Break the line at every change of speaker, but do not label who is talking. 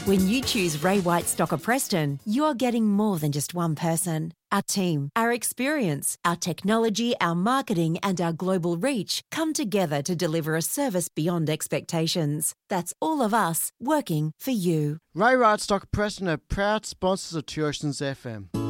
When you choose Ray White Stocker Preston, you're getting more than just one person. Our team, our experience, our technology, our marketing and our global reach come together to deliver a service beyond expectations. That's all of us working for you.
Ray White Stocker Preston are proud sponsors of Turson's FM.